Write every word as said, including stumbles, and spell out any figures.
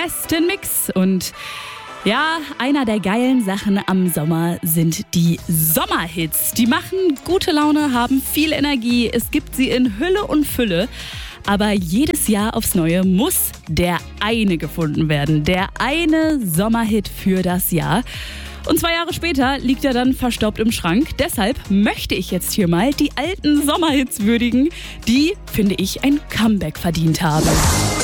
besten Mix. Und ja, einer der geilen Sachen am Sommer sind die Sommerhits. Die machen gute Laune, haben viel Energie. Es gibt sie in Hülle und Fülle. Aber jedes Jahr aufs Neue muss der eine gefunden werden. Der eine Sommerhit für das Jahr. Und zwei Jahre später liegt er dann verstaubt im Schrank. Deshalb möchte ich jetzt hier mal die alten Sommerhits würdigen, die, finde ich, ein Comeback verdient haben.